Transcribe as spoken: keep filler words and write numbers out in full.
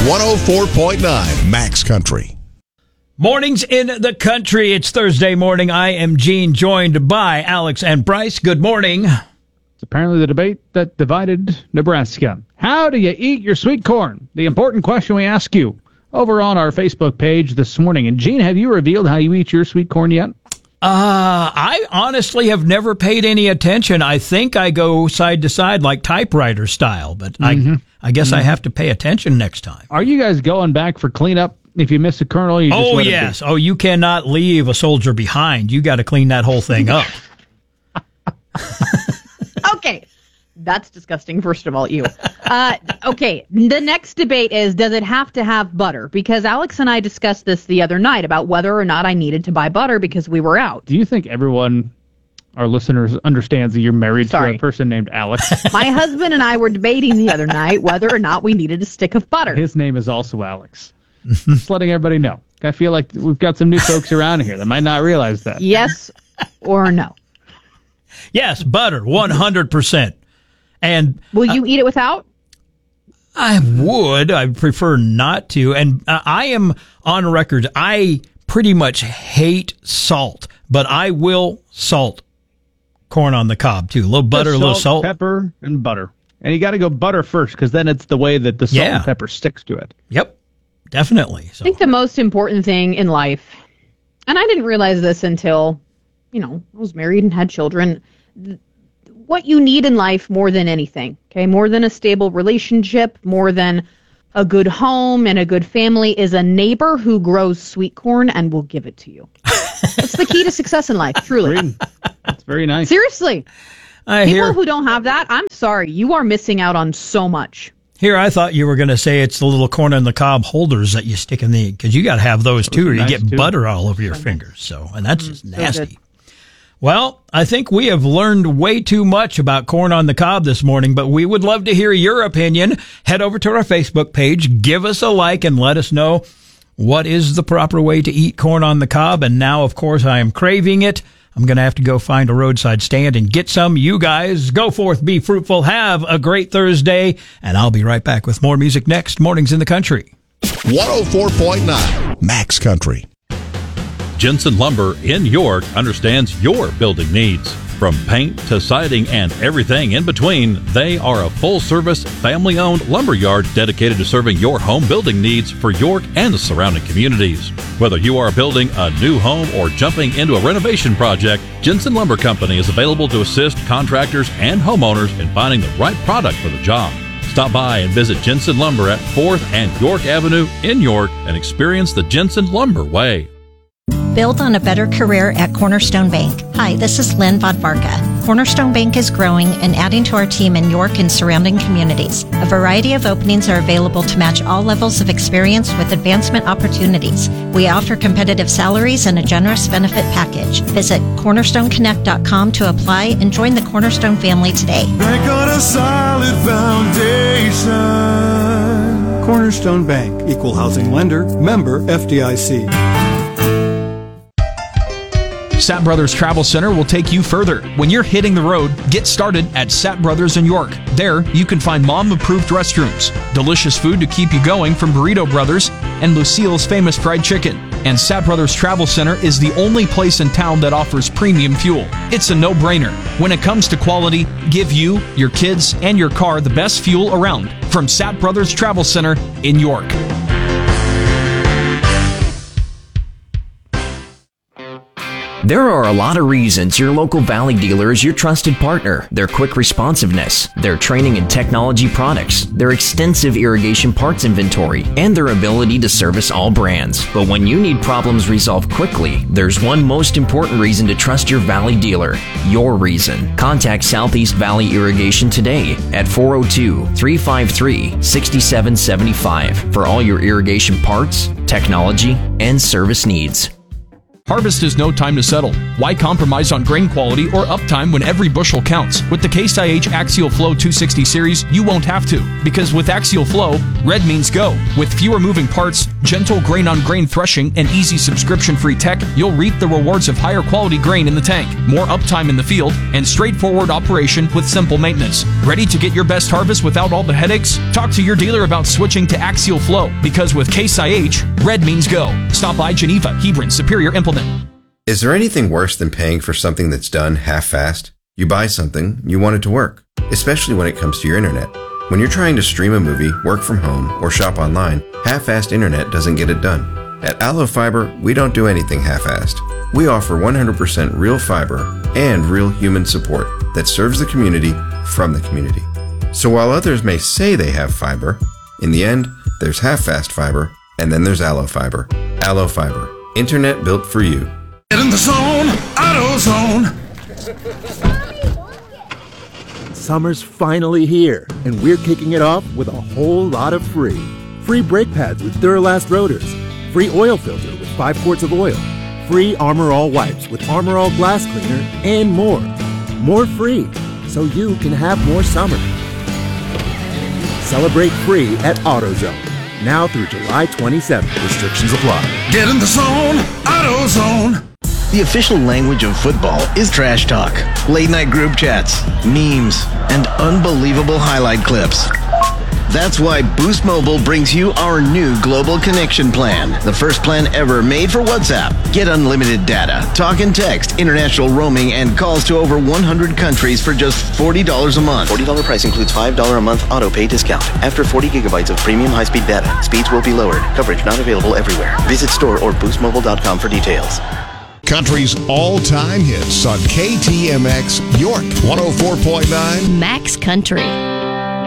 one oh four point nine Max Country. Mornings in the country. It's Thursday morning. I am Gene, joined by Alex and Bryce. Good morning. It's apparently the debate that divided Nebraska. How do you eat your sweet corn? The important question we ask you over on our Facebook page this morning. And Gene, have you revealed how you eat your sweet corn yet? Uh, I honestly have never paid any attention. I think I go side to side like typewriter style, but mm-hmm. I I guess mm-hmm. I have to pay attention next time. Are you guys going back for cleanup? If you miss a kernel, you just Oh, let yes. it be? Oh, you cannot leave a soldier behind. You got to clean that whole thing up. Okay. That's disgusting, first of all, you. Uh, okay, the next debate is, does it have to have butter? Because Alex and I discussed this the other night about whether or not I needed to buy butter because we were out. Do you think everyone, our listeners, understands that you're married Sorry. to a person named Alex? My husband and I were debating the other night whether or not we needed a stick of butter. His name is also Alex. Just letting everybody know. I feel like we've got some new folks around here that might not realize that. Yes or no? Yes, butter, one hundred percent. And will you uh, eat it without? I would. I prefer not to. And uh, I am on record. I pretty much hate salt, but I will salt corn on the cob too. A little butter, salt, a little salt, pepper, and butter. And you got to go butter first, because then it's the way that the salt yeah. and pepper sticks to it. Yep, definitely. So. I think the most important thing in life, and I didn't realize this until, you know, I was married and had children. Th- what you need in life more than anything, okay, more than a stable relationship, more than a good home and a good family, is a neighbor who grows sweet corn and will give it to you. That's the key to success in life, truly. That's very nice. Seriously. I People hear, who don't have that, I'm sorry, you are missing out on so much. Here, I thought you were going to say it's the little corn on the cob holders that you stick in the, because you got to have those, those too, or you nice get too. butter all over your fingers. So, and that's mm, just nasty. So well, I think we have learned way too much about corn on the cob this morning, but we would love to hear your opinion. Head over to our Facebook page, give us a like, and let us know what is the proper way to eat corn on the cob. And now, of course, I am craving it. I'm going to have to go find a roadside stand and get some. You guys, go forth, be fruitful, have a great Thursday, and I'll be right back with more music next. Mornings in the Country. one oh four point nine Max Country. Jensen Lumber in York understands your building needs. From paint to siding and everything in between, they are a full-service, family-owned lumber yard dedicated to serving your home building needs for York and the surrounding communities. Whether you are building a new home or jumping into a renovation project, Jensen Lumber Company is available to assist contractors and homeowners in finding the right product for the job. Stop by and visit Jensen Lumber at fourth and York Avenue in York and experience the Jensen Lumber way. Build on a better career at Cornerstone Bank. Hi, this is Lynn Vodvarka. Cornerstone Bank is growing and adding to our team in York and surrounding communities. A variety of openings are available to match all levels of experience with advancement opportunities. We offer competitive salaries and a generous benefit package. Visit cornerstone connect dot com to apply and join the Cornerstone family today. Bank on a solid foundation. Cornerstone Bank, equal housing lender, member F D I C. Sapp Brothers Travel Center will take you further. When you're hitting the road, get started at Sapp Brothers in York. There, you can find mom-approved restrooms, delicious food to keep you going from Burrito Brothers, and Lucille's famous fried chicken. And Sapp Brothers Travel Center is the only place in town that offers premium fuel. It's a no-brainer. When it comes to quality, give you, your kids, and your car the best fuel around. From Sapp Brothers Travel Center in York. There are a lot of reasons your local Valley dealer is your trusted partner. Their quick responsiveness, their training and technology products, their extensive irrigation parts inventory, and their ability to service all brands. But when you need problems resolved quickly, there's one most important reason to trust your Valley dealer. Your reason. Contact Southeast Valley Irrigation today at four oh two, three five three, six seven seven five for all your irrigation parts, technology, and service needs. Harvest is no time to settle. Why compromise on grain quality or uptime when every bushel counts? With the Case I H Axial Flow two sixty series, you won't have to. Because with Axial Flow, red means go. With fewer moving parts, gentle grain-on-grain threshing, and easy subscription-free tech, you'll reap the rewards of higher quality grain in the tank, more uptime in the field, and straightforward operation with simple maintenance. Ready to get your best harvest without all the headaches? Talk to your dealer about switching to Axial Flow, because with Case I H, red means go. Stop by Geneva, Hebron, Superior Implement. Is there anything worse than paying for something that's done half-assed? You buy something, you want it to work, especially when it comes to your internet. When you're trying to stream a movie, work from home, or shop online, half-assed internet doesn't get it done. At Allo Fiber, we don't do anything half-assed. We offer one hundred percent real fiber and real human support that serves the community from the community. So while others may say they have fiber, in the end, there's half-fast fiber, and then there's Allo Fiber. Allo Fiber. Internet built for you. Get in the zone, AutoZone. Summer's finally here, and we're kicking it off with a whole lot of free. Free brake pads with Duralast rotors. Free oil filter with five quarts of oil. Free Armor All wipes with Armor All glass cleaner, and more. More free, so you can have more summer. Celebrate free at AutoZone. Now through July twenty-seventh. Restrictions apply. Get in the zone, AutoZone. The official language of football is trash talk, late night group chats, memes, and unbelievable highlight clips. That's why Boost Mobile brings you our new Global Connection Plan, the first plan ever made for WhatsApp. Get unlimited data, talk and text, international roaming, and calls to over one hundred countries for just forty dollars a month. forty dollars price includes five dollars a month auto pay discount. After forty gigabytes of premium high-speed data, speeds will be lowered. Coverage not available everywhere. Visit store or boost mobile dot com for details. Country's all-time hits on K T M X York one oh four point nine Max Country.